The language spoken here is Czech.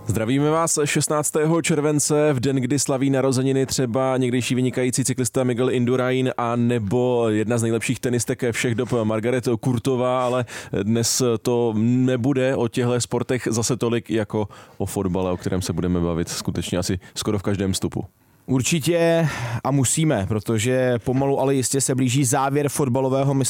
Zdravíme vás 16. července, v den, kdy slaví narozeniny třeba někdejší vynikající cyklista Miguel Indurain a nebo jedna z nejlepších tenistek všech dob Margaret Courtová, ale dnes to nebude o těchto sportech zase tolik jako o fotbale, o kterém se budeme bavit skutečně asi skoro v každém vstupu. Určitě a musíme, protože pomalu ale jistě se blíží závěr fotbalového